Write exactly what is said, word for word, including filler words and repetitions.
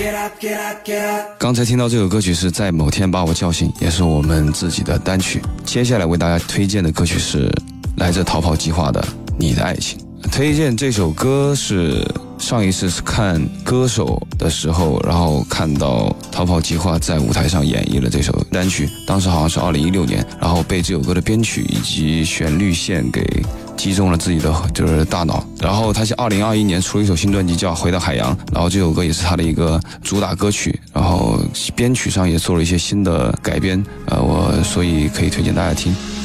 刚才听到这首歌曲是在某天把我叫醒，也是我们自己的单曲。接下来为大家推荐的歌曲是来自逃跑计划的《你的爱情》。推荐这首歌是上一次是看歌手的时候，然后看到逃跑计划在舞台上演绎了这首单曲，当时好像是二零一六年，然后被这首歌的编曲以及旋律线给击中了自己的就是大脑。然后他是二零二一年出了一首新专辑叫《回到海洋》，然后这首歌也是他的一个主打歌曲，然后编曲上也做了一些新的改编，呃，我所以可以推荐大家听。